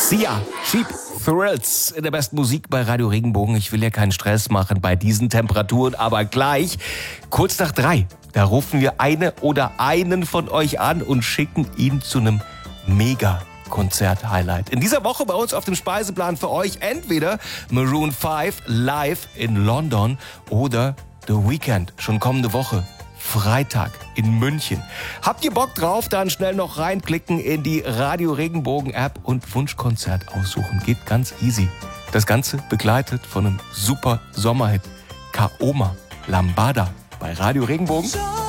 Sia, Cheap Thrills in der besten Musik bei Radio Regenbogen. Ich will ja keinen Stress machen bei diesen Temperaturen, aber gleich, kurz nach 3, da rufen wir eine oder einen von euch an und schicken ihn zu einem Mega-Konzert-Highlight. In dieser Woche bei uns auf dem Speiseplan für euch entweder Maroon 5 live in London oder The Weeknd schon kommende Woche. Freitag in München. Habt ihr Bock drauf? Dann schnell noch reinklicken in die Radio Regenbogen App und Wunschkonzert aussuchen. Geht ganz easy. Das Ganze begleitet von einem super Sommerhit. Kaoma Lambada bei Radio Regenbogen.